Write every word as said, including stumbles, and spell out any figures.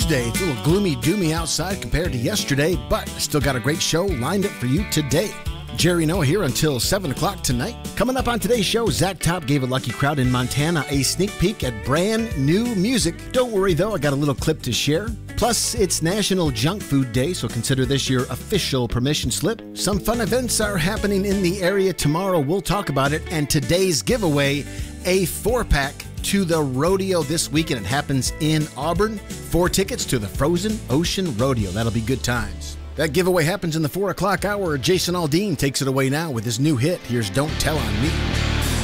Tuesday. It's a little gloomy, doomy outside compared to yesterday, but I still got a great show lined up for you today. Jerry Noah here until seven o'clock tonight. Coming up on today's show, Zach Top gave a lucky crowd in Montana a sneak peek at brand new music. Don't worry, though, I got a little clip to share. Plus, it's National Junk Food Day, so consider this your official permission slip. Some fun events are happening in the area tomorrow. We'll talk about it. And today's giveaway, a four-pack to the rodeo this weekend. It happens in Auburn. Four tickets to the Frozen Ocean Rodeo. That'll be good times. That giveaway happens in the four o'clock hour. Jason Aldean takes it away now with his new hit. Here's Don't Tell on Me.